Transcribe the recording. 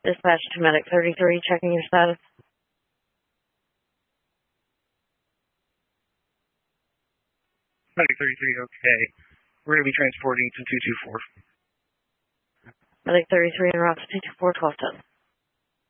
Dispatch to Medic 33, checking your status. Medic 33, okay. We're going to be transporting to 224. Medic 33 en route to 224, 1210.